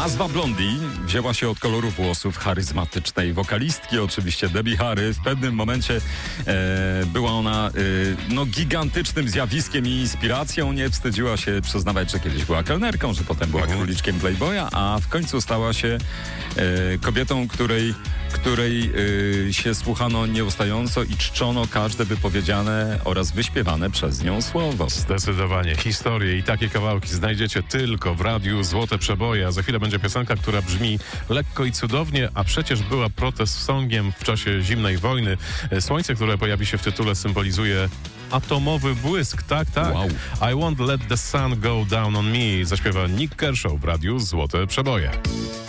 Nazwa Blondie wzięła się od koloru włosów charyzmatycznej wokalistki, oczywiście Debbie Harry. W pewnym momencie była ona gigantycznym zjawiskiem i inspiracją. Nie wstydziła się przyznawać, że kiedyś była kelnerką, że potem była króliczkiem Playboya, a w końcu stała się kobietą, której się słuchano nieustająco i czczono każde wypowiedziane oraz wyśpiewane przez nią słowo. Zdecydowanie. Historie i takie kawałki znajdziecie tylko w Radiu Złote Przeboje. A za chwilę będzie piosenka, która brzmi lekko i cudownie, a przecież była protest songiem w czasie zimnej wojny. Słońce, które pojawi się w tytule, symbolizuje atomowy błysk. Tak. Wow. I won't let the sun go down on me. Zaśpiewa Nick Kershaw w Radiu Złote Przeboje.